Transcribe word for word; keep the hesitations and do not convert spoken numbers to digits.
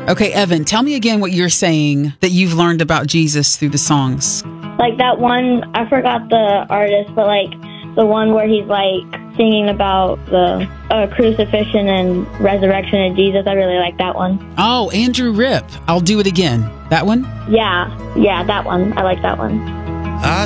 Okay, Evan, tell me again what you're saying that you've learned about Jesus through the songs. Like that one, I forgot the artist, but like the one where he's like singing about the uh, crucifixion and resurrection of Jesus. I really like that one. Oh, Andrew Ripp. I'll do it again. That one? Yeah, yeah, that one. I like that one. I